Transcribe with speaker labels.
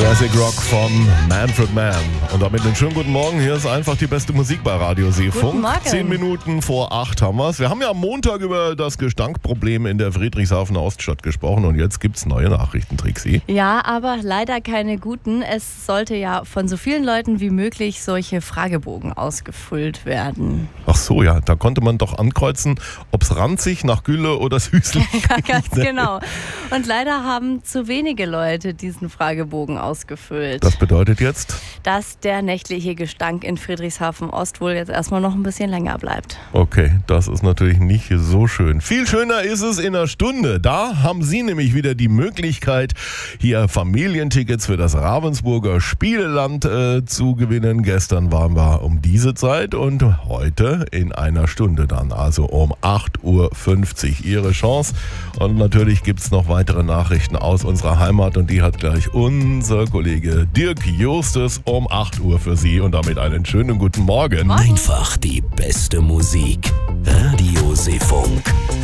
Speaker 1: Classic Rock von Manfred Mann. Und damit einen schönen guten Morgen. Hier ist einfach die beste Musik bei Radio Seefunk.
Speaker 2: Guten Morgen.
Speaker 1: 10 Minuten vor 8 haben wir es. Wir haben ja am Montag über das Gestankproblem in der Friedrichshafener Oststadt gesprochen und jetzt gibt es neue Nachrichten, Trixi.
Speaker 2: Ja, aber leider keine guten. Es sollte ja von so vielen Leuten wie möglich solche Fragebogen ausgefüllt werden.
Speaker 1: Ach so, ja, da konnte man doch ankreuzen, ob es ranzig, nach Gülle oder süßlich
Speaker 2: Ja, ganz genau. Und leider haben zu wenige Leute diesen Fragebogen ausgefüllt.
Speaker 1: Das bedeutet jetzt?
Speaker 2: Dass der nächtliche Gestank in Friedrichshafen Ost wohl jetzt erstmal noch ein bisschen länger bleibt.
Speaker 1: Okay, das ist natürlich nicht so schön. Viel schöner ist es in einer Stunde. Da haben Sie nämlich wieder die Möglichkeit, hier Familientickets für das Ravensburger Spieleland zu gewinnen. Gestern waren wir um diese Zeit und heute in einer Stunde dann, also um 8.50 Uhr Ihre Chance. Und natürlich gibt es noch weitere Nachrichten aus unserer Heimat und die hat gleich unser Kollege Dirk Justus um 8 Uhr für Sie und damit einen schönen guten Morgen.
Speaker 3: Einfach die beste Musik. Radio Seefunk.